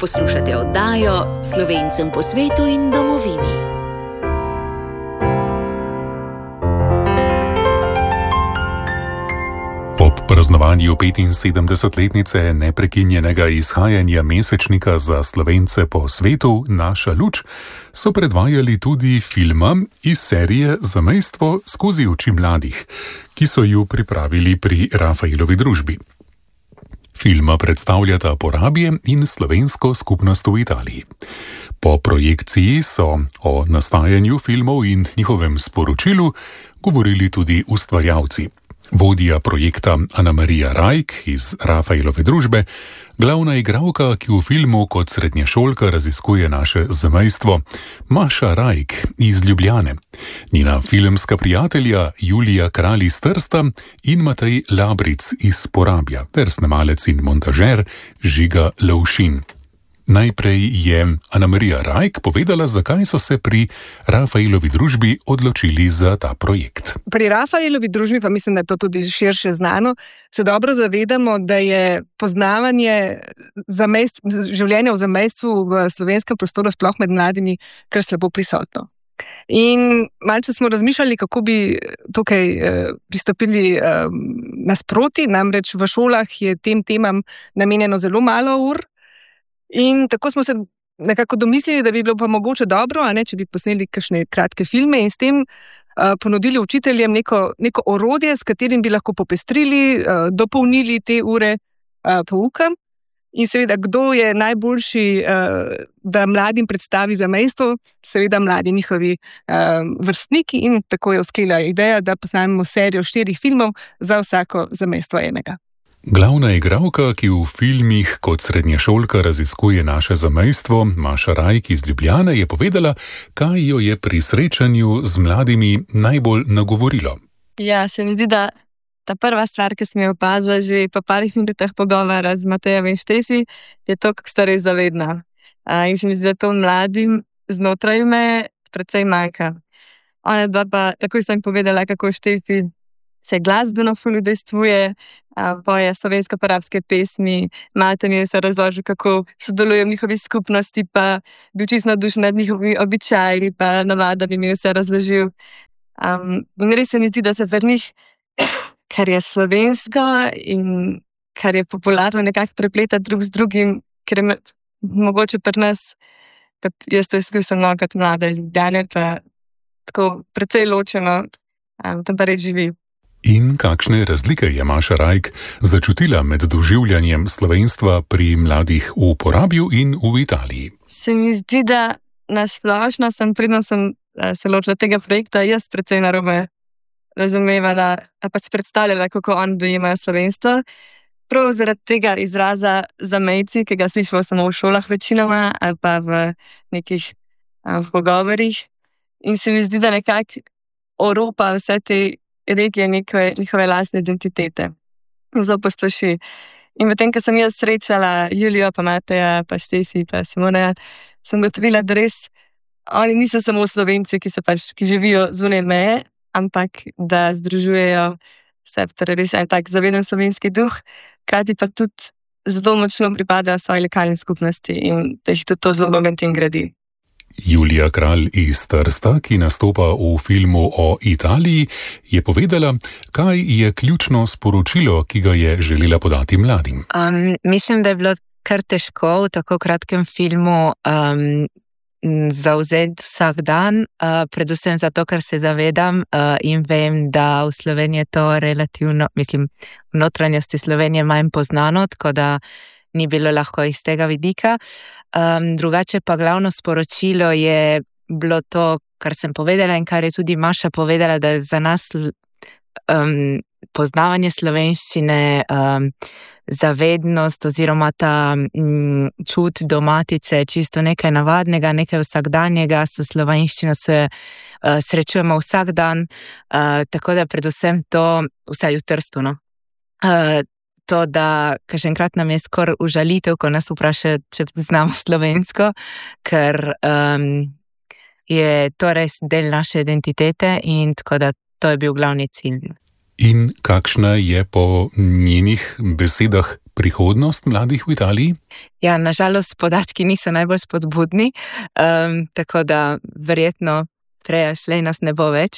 Poslušate oddajo Slovencem po svetu in domovini. Ob praznovanju 75-letnice neprekinjenega izhajanja mesečnika za Slovence po svetu Naša luč so predvajali tudi filma iz serije Zamejstvo skozi oči mladih, ki so ju pripravili pri Rafaelovi družbi. Filma predstavljata Porabje in slovensko skupnost v Italiji. Po projekciji so o nastajanju filmov in njihovem sporočilu govorili tudi ustvarjalci. Vodja projekta Ana Marija Rajk iz Rafaelove družbe, glavna igralka, ki v filmu kot srednješolka raziskuje naše zamejstvo, Maša Rajk iz Ljubljane, njena filmska prijatelja Julija Kralj iz Trsta in Matej Labric iz Porabja ter snemalec in montažer Žiga Lovšin. Najprej je Ana Marija Rajk povedala, zakaj so se pri Rafaelovi družbi odločili za ta projekt. Pri Rafaelovi družbi, pa mislim, da je to tudi širše znano, se dobro zavedamo, da je poznavanje življenja v zamejstvu v slovenskem prostoru, sploh med mladimi, kar slabo prisotno. In malce smo razmišljali, kako bi tukaj pristopili nasproti, namreč v šolah je tem temam namenjeno zelo malo ur. In tako smo se nekako domislili, da bi bilo pa mogoče dobro, če bi posneli kakšne kratke filme in s tem ponudili učiteljem neko orodje, s katerim bi lahko popestrili, dopolnili te ure pouka. In seveda, kdo je najboljši, da mladim predstavi zamejstvo? Seveda mladi njihovi vrstniki, in tako je usklela ideja, da posnamemo serijo 4 filmov za vsako zamejstvo enega. Glavna igralka, ki v filmih kot srednješolka raziskuje naše zamejstvo, Maša Rajk iz Ljubljane, je povedala, kaj jo je pri srečanju z mladimi najbolj nagovorilo. Ja, se mi zdi, da ta prva stvar, ki sem jo opazila že po parih minutah pogovora z Matejem in Štefi, je to, kako sta res zavedna. In se mi zdi, da to mladim znotraj me precej manjka. Ona dva pa, takoj sem povedala, kako Štefi se glasbeno ful udejstvuje, poje slovensko-porabske pesmi, Mate mi je se razložil, kako sodeluje v njihovi skupnosti, pa bil čisto navdušen nad njihovimi običaji, pa navadami mi je vse razložil. In res se mi zdi, da se v njih, kar je slovensko in kar je popularno, nekako prepleta drug z drugim, ker je mogoče pri nas, kot jaz to izkusim, kot mlada iz Ljubljane, pa tako precej ločeno, tam pa res živi. In kakšne razlike je Maša Rajk začutila med doživljanjem slovenstva pri mladih v Porabju in v Italiji? Se mi zdi, da nasplošno predno sem se lotila tega projekta, jaz precej narobe razumevala, pa si predstavljala, kako oni dojemajo slovenstvo. Prav zaradi tega izraza zamejci, ki ga slišimo samo v šolah večinoma ali pa v nekih pogovorih. In se mi zdi, da nekako oropa vse te regije njihove lastne identitete. Zelo posploši. In potem, ko sem jaz srečala Julijo, pa Mateja, pa Štefi, pa Simoneja, sem gotovila, da res oni niso samo Slovenci, ki živijo zunaj meje, ampak da združujejo vse, torej res en tak zaveden slovenski duh, hkrati pa tudi zelo močno pripadajo svoji lokalni skupnosti in da jih tudi to zelo momentin gradi. Julija Kralj iz Trsta, ki nastopa v filmu o Italiji, je povedala, kaj je ključno sporočilo, ki ga je želela podati mladim. Mislim, da je bilo kar težko v tako kratkem filmu zauzeti vsak dan, predvsem zato, ker se zavedam in vem, da v Sloveniji je to relativno, v notranjosti Slovenije manj poznano, tako da ni bilo lahko iz tega vidika. Drugače pa glavno sporočilo je bilo to, kar sem povedala in kar je tudi Maša povedala, da je za nas poznavanje slovenščine, zavednost oziroma ta čut do matice, čisto nekaj navadnega, nekaj vsakdanjega, s slovenščino se srečujemo vsak dan, tako da predvsem to, vsaj v Trstu, no. To, da kakšenkrat nam je skoraj užalitev, ko nas vprašajo, če znamo slovensko, ker je to res del naše identitete in tako da to je bil glavni cilj. In kakšna je po njenih besedah prihodnost mladih v Italiji? Ja, nažalost, podatki niso najbolj spodbudni, tako da verjetno prej ali slej nas ne bo več.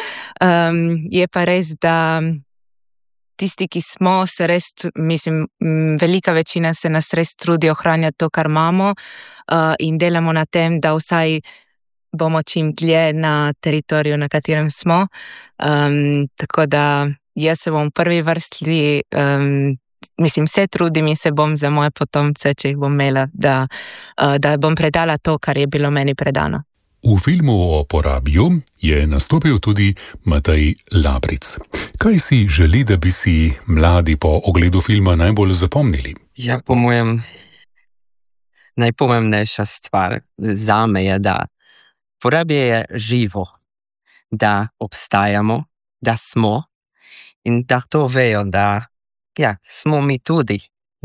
Je pa res, da tisti, ki smo, se res, mislim, velika večina se nas res trudi ohranjati to, kar imamo, in delamo na tem, da vsaj bomo čim dlje na teritoriju, na katerem smo. Tako da jaz se bom v prvi vrsti, mislim, se trudim in se bom za moje potomce, če jih bom imela, da bom predala to, kar je bilo meni predano. V filmu o Porabiju je nastopil tudi Matej Labric. Kaj si želi, da bi si mladi po ogledu filma najbolj zapomnili? Ja, po mojem, najpomembnejša stvar zame je, da Porabje je živo, da obstajamo, da smo in da to vejo, da ja, smo mi tudi.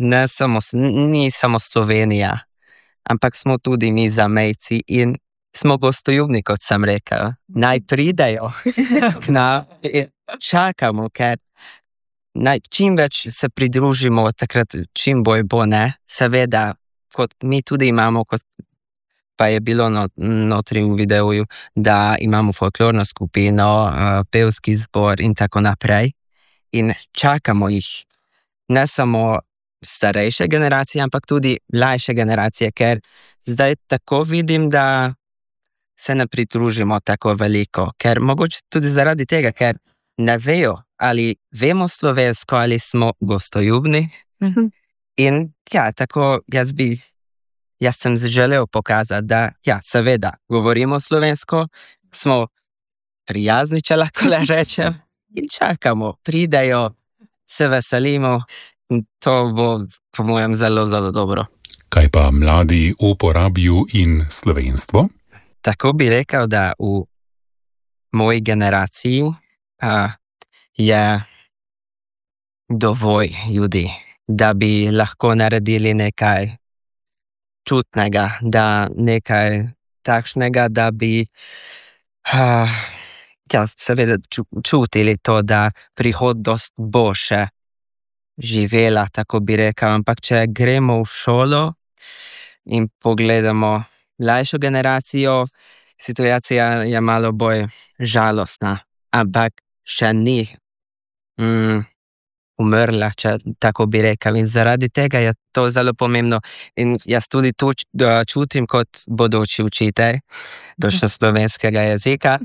Ni samo Slovenija, ampak smo tudi mi zamejci in smo gostoljubni, kot sem rekel. Naj pridejo k nam in čakamo, ker čim več se pridružimo, takrat čim bolj bo, ne? Seveda, kot mi tudi imamo, kot pa je bilo notri v videu, da imamo folklorno skupino, pevski zbor in tako naprej. In čakamo jih, ne samo starejše generacije, ampak tudi mlajše generacije, ker zdaj tako vidim, da se ne pridružimo tako veliko, ker mogoče tudi zaradi tega, ker ne vejo, ali vemo slovensko, ali smo gostoljubni. In ja, tako jaz sem želel pokazati, da ja, seveda, govorimo slovensko, smo prijazni, če lahko le rečem, in čakamo, pridejo, se veselimo in to bo, po mojem, zelo, zelo dobro. Kaj pa mladi v Porabju in slovenstvo? Tako bi rekel, da v moji generaciji je dovolj ljudi, da bi lahko naredili nekaj čutnega, da nekaj takšnega, da bi seveda čutili to, da prihodnost bo še živela, tako bi rekel. Ampak če gremo v šolo in pogledamo mlajšo generacijo, situacija je malo bolj žalostna, ampak še ni umrla, če tako bi rekel. In zaradi tega je to zelo pomembno. In jaz tudi to čutim kot bodoči učitelj, točno slovenskega jezika,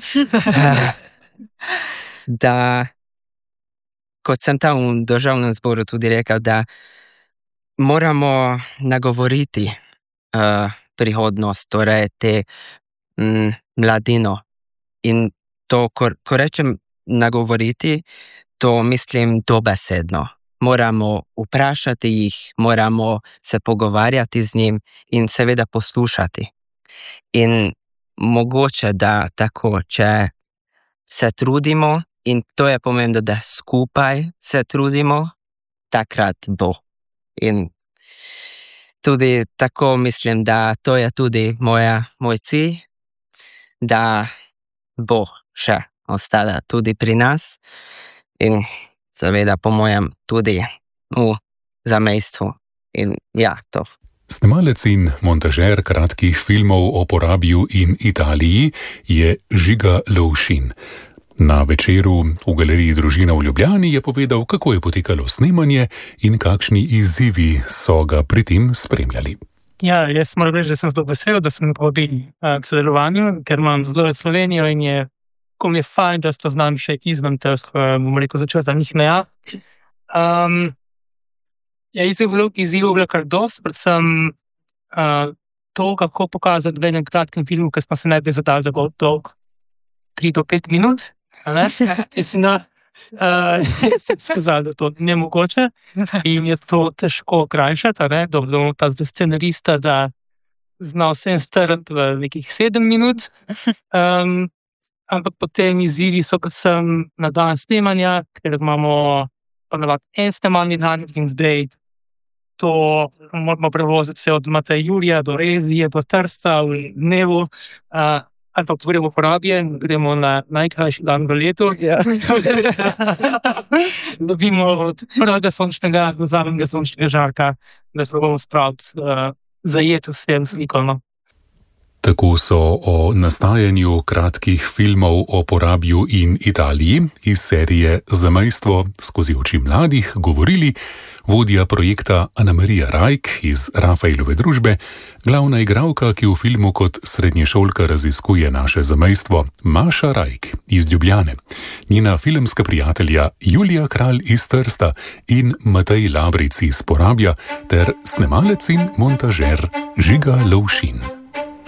da, kot sem tam v državnem zboru tudi rekel, da moramo nagovoriti prihodnost, torej te mladino. In to, ko rečem nagovoriti, to mislim dobesedno. Moramo vprašati jih, moramo se pogovarjati z njim in seveda poslušati. In mogoče, da tako, če se trudimo, in to je pomembno, da skupaj se trudimo, takrat bo. In tudi tako mislim, da to je tudi moj cilj, da bo še ostala tudi pri nas in seveda po mojem tudi v zamejstvu. In ja, to. Snemalec in montažer kratkih filmov o Porabju in Italiji je Žiga Lovšin. Na večeru v galeriji Družina v Ljubljani je povedal, kako je potekalo snemanje in kakšni izzivi so ga pri tem spremljali. Ja, jaz moram reči, da sem zelo vesel, da sem povabil k sodelovanju, ker imam zelo rad Slovenijo in ko mi je fajn, da spoznam še izven teh, bom rekel, začrtanih meja. Izzivov bilo kar dosti, predvsem to, kako pokazati v enem kratkem filmu, ker smo se najprej zadali za dolg 3 do 5 minut. Mislim, sem skazal, da to ni mogoče in je to težko krajšati, dobro, ta scenarista, da zna vse strati v nekih 7 minut, ampak potem izzivi so predvsem na dan snemanja, ker imamo ponavadi en snemalni dan in zdaj to moramo prevoziti se od Mateja Jurija do Rezije, do Trsta v dnevu, ali pa budemo porabljen, gremo na najkrajši dan v letu. Dobimo od prvega sončnega do zadnjega sončnega žarka, da se bomo spraviti zajeti s tem slikom. Tako so o nastajanju kratkih filmov o Porabju in Italiji iz serije Zamejstvo skozi oči mladih govorili vodja projekta Ana Marija Rajk iz Rafaelove družbe, glavna igralka, ki v filmu kot srednješolka raziskuje naše zamejstvo, Maša Rajk iz Ljubljane, njena filmska prijatelja Julija Kralj iz Trsta in Matej Labric iz Porabja ter snemalec in montažer Žiga Lovšin.